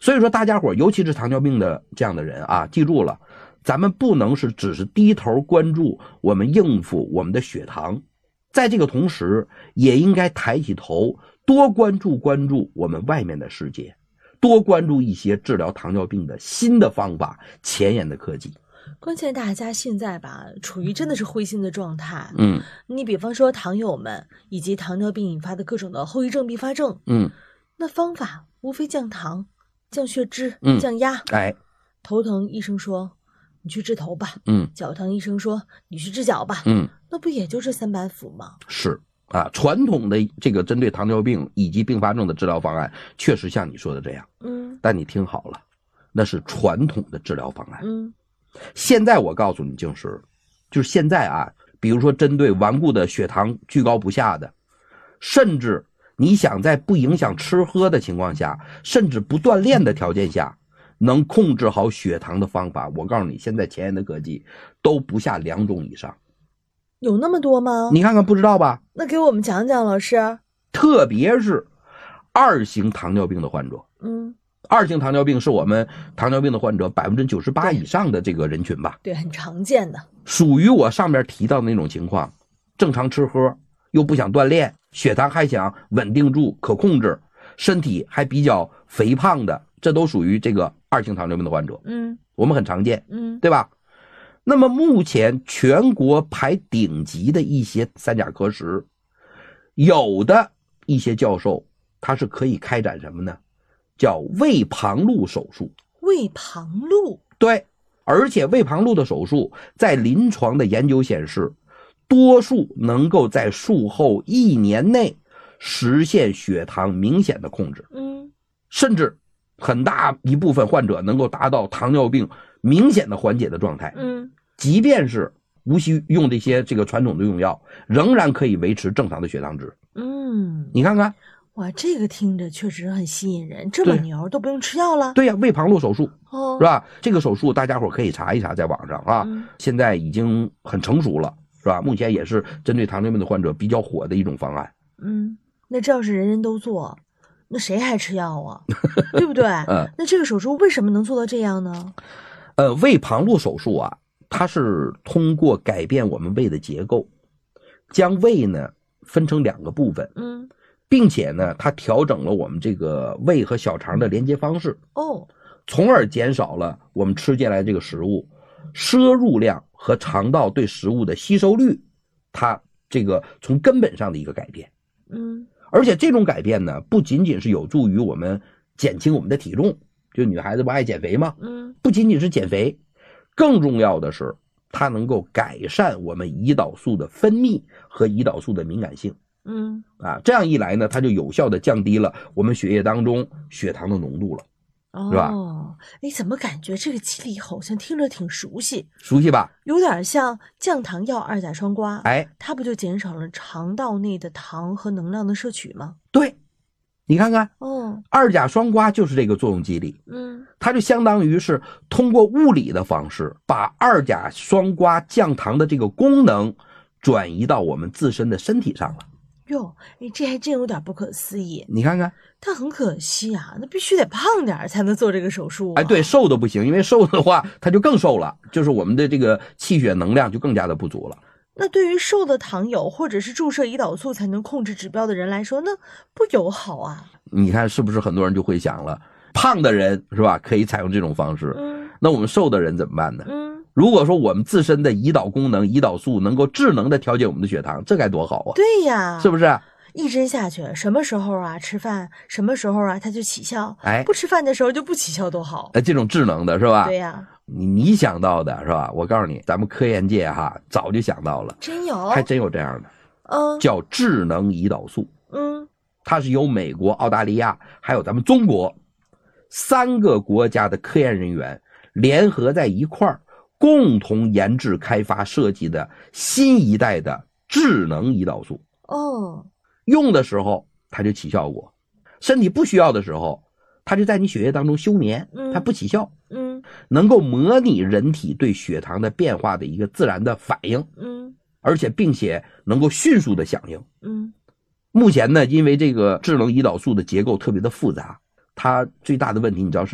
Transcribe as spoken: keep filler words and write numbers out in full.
所以说大家伙尤其是糖尿病的这样的人啊，记住了，咱们不能是只是低头关注我们应付我们的血糖，在这个同时也应该抬起头，多关注关注我们外面的世界，多关注一些治疗糖尿病的新的方法，前沿的科技。 关键大家现在吧，处于真的是灰心的状态。 嗯， 你比方说糖友们以及糖尿病引发的各种的后遗症、并发症， 嗯， 那方法无非降糖、降血脂、 嗯降压。 哎， 头疼医生说你去治头吧， 嗯， 脚疼医生说你去治脚吧， 嗯， 那不也就这三板斧吗？ 是啊，传统的这个针对糖尿病以及并发症的治疗方案，确实像你说的这样。 嗯， 但你听好了，那是传统的治疗方案。 嗯， 现在我告诉你，静时，就是现在啊，比如说针对顽固的血糖居高不下的，甚至你想在不影响吃喝的情况下，甚至不锻炼的条件下，能控制好血糖的方法，我告诉你，现在前沿的科技都不下两种以上。 有那么多吗？ 你看看，不知道吧？ 那给我们讲讲，老师。 特别是二型糖尿病的患者， 嗯， 二型糖尿病是我们糖尿病的患者百分之九十八以上的这个人群吧？ 对，很常见的， 属于我上面提到的那种情况，正常吃喝，又不想锻炼，血糖还想稳定住、可控制，身体还比较肥胖的，这都属于这个二型糖尿病的患者。 嗯， 我们很常见， 嗯， 对吧？那么目前全国排顶级的一些三甲科室，有的一些教授他是可以开展什么呢？叫胃旁路手术。 胃旁路， 对，而且胃旁路的手术在临床的研究显示，多数能够在术后一年内实现血糖明显的控制。 嗯， 甚至很大一部分患者能够达到糖尿病明显的缓解的状态。 嗯， 即便是无需用这些这个传统的用药，仍然可以维持正常的血糖值。 嗯， 你看看， 哇，这个听着确实很吸引人，这么牛都不用吃药了。 对呀、胃旁路手术， 哦， 是吧？这个手术大家伙可以查一查，在网上啊， 嗯， 现在已经很成熟了，是吧？目前也是针对糖尿病的患者比较火的一种方案。 嗯，那这要是人人都做，那谁还吃药啊？对不对？ 嗯， 那这个手术为什么能做到这样呢？ 呃，胃旁路手术啊，它是通过改变我们胃的结构，将胃呢分成两个部分， 嗯， 并且呢，它调整了我们这个胃和小肠的连接方式， 哦， 从而减少了我们吃进来这个食物摄入量和肠道对食物的吸收率，它这个从根本上的一个改变。 嗯， 而且这种改变呢，不仅仅是有助于我们减轻我们的体重，就女孩子不爱减肥吗？ 嗯， 不仅仅是减肥，更重要的是它能够改善我们胰岛素的分泌和胰岛素的敏感性。 嗯， 啊，这样一来呢，它就有效的降低了我们血液当中血糖的浓度了，是吧？ 哦，哎，怎么感觉这个机理好像听着挺熟悉， 熟悉吧？ 有点像降糖药二甲双胍， 哎， 它不就减少了肠道内的糖和能量的摄取吗？ 对，你看看， 哦， 二甲双胍就是这个作用机理， 嗯， 它就相当于是通过物理的方式，把二甲双胍降糖的这个功能转移到我们自身的身体上了。 哟，哎，这还真有点不可思议。 你看看， 但很可惜啊，那必须得胖点儿才能做这个手术啊。 哎，对，瘦的不行，因为瘦的话，它就更瘦了，就是我们的这个气血能量就更加的不足了。 那对于瘦的糖友或者是注射胰岛素才能控制指标的人来说，那不友好啊。 你看是不是很多人就会想了，胖的人是吧，可以采用这种方式， 嗯， 那我们瘦的人怎么办呢？ 嗯， 如果说我们自身的胰岛功能、胰岛素能够智能的调节我们的血糖，这该多好啊！ 对呀， 是不是？ 一针下去，什么时候啊吃饭，什么时候啊它就起效， 哎， 不吃饭的时候就不起效，多好。 呃，这种智能的是吧？ 对呀， 你你想到的是吧？我告诉你，咱们科研界哈早就想到了， 真有， 还真有这样的， 嗯， 叫智能胰岛素。 嗯， 它是由美国、澳大利亚还有咱们中国三个国家的科研人员联合在一块儿，共同研制开发设计的新一代的智能胰岛素。 哦， 用的时候它就起效果，身体不需要的时候，它就在你血液当中休眠，它不起效， 嗯， 能够模拟人体对血糖的变化的一个自然的反应， 嗯， 而且并且能够迅速的响应。 嗯， 目前呢，因为这个智能胰岛素的结构特别的复杂，它最大的问题你知道是